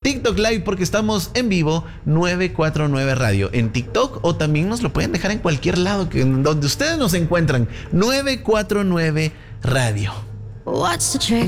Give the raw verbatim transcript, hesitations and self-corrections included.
TikTok Live porque estamos en vivo, nueve cuatro nueve Radio, en TikTok, o también nos lo pueden dejar en cualquier lado que, donde ustedes nos encuentran, nueve cuatro nueve Radio. What's the trick?